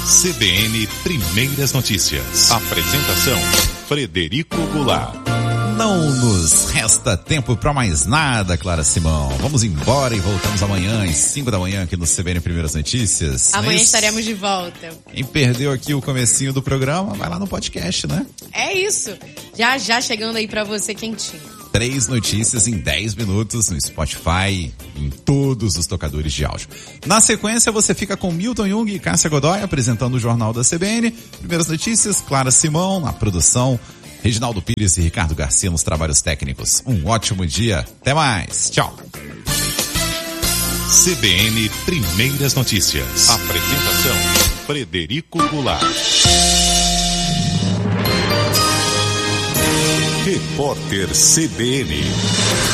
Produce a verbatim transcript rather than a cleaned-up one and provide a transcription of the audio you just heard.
C B N Primeiras Notícias. Apresentação: Frederico Goulart. Não nos resta tempo para mais nada, Clara Simão. Vamos embora e voltamos amanhã às cinco da manhã aqui no C B N Primeiras Notícias. Amanhã é estaremos de volta. Quem perdeu aqui o comecinho do programa, vai lá no podcast, né? É isso. Já já chegando aí para você quentinho. Três notícias em dez minutos no Spotify, em todos os tocadores de áudio. Na sequência, você fica com Milton Jung e Cássia Godoy apresentando o Jornal da C B N. Primeiras Notícias, Clara Simão na produção, Reginaldo Pires e Ricardo Garcia nos trabalhos técnicos. Um ótimo dia. Até mais. Tchau. C B N Primeiras Notícias. Apresentação: Frederico Goulart. Repórter C B N.